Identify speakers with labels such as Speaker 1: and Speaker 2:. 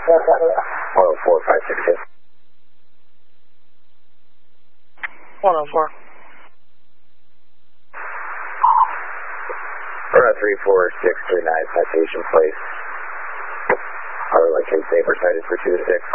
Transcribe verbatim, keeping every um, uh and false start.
Speaker 1: oh four five six two.
Speaker 2: one oh four.
Speaker 1: Runway three four six three nine, citation place. Our location safer side is for two to six.